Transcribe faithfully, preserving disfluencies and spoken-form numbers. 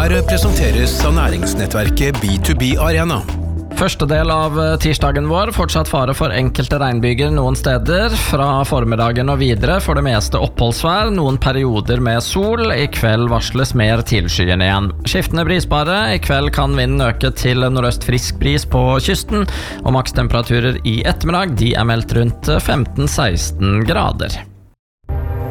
Her presenteres av næringsnettverket B to B Arena. Første del av tirsdagen vår, fortsatt fare for enkelte regnbyger noen steder. Fra formiddagen og videre for det meste oppholdsvær, noen perioder med sol. I kveld varsles mer tilskyende igjen. Skiftende brisbare, i kveld kan vinden øke til nordøst frisk bris på kysten, og makstemperaturer i ettermiddag de er meldt rundt femten til seksten grader.